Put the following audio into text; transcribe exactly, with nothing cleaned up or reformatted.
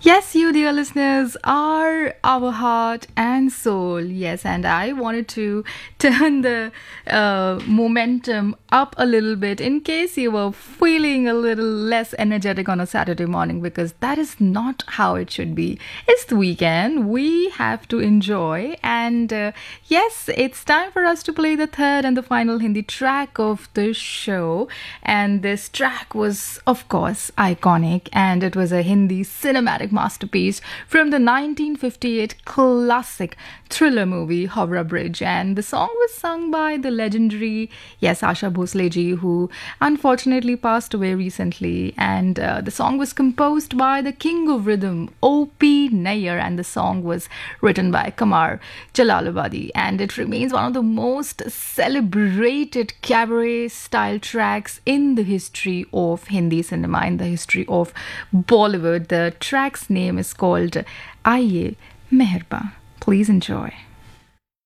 Yes, you dear listeners are our heart and soul. Yes, and I wanted to turn the uh, momentum up a little bit in case you were feeling a little less energetic on a Saturday morning, because that is not how it should be. It's the weekend. We have to enjoy. And uh, yes, it's time for us to play the third and the final Hindi track of the show. And this track was, of course, iconic, and it was a Hindi cinematic masterpiece from the nineteen fifty-eight classic thriller movie Howrah Bridge. And the song was sung by the legendary, yes, Asha Bhosle ji, who unfortunately passed away recently. And uh, the song was composed by the king of rhythm, O P Nayyar, and the song was written by Kamar Jalalabadi. And it remains one of the most celebrated cabaret style tracks in the history of Hindi cinema, in the history of Bollywood. The track's name is called Aaye Meherba. Please enjoy.